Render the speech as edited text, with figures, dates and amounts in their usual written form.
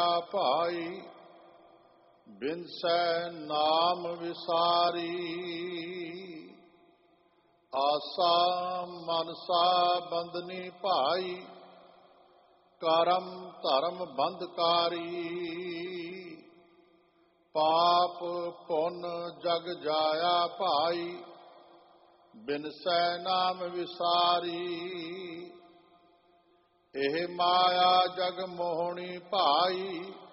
ਭਾਈ ਬਿਨਸੈ ਨਾਮ ਵਿਸਾਰੀ। ਆਸਾ ਮਨਸਾ ਬੰਦਨੀ ਭਾਈ ਕਰਮ ਧਰਮ ਬੰਧਕਾਰੀ। ਪਾਪ ਪੁੰਨ ਜਗ ਜਾਇਆ ਭਾਈ ਬਿਨਸੈ ਨਾਮ ਵਿਸਾਰੀ। ਇਹ ਮਾਇਆ ਜਗ ਮੋਹਣੀ ਭਾਈ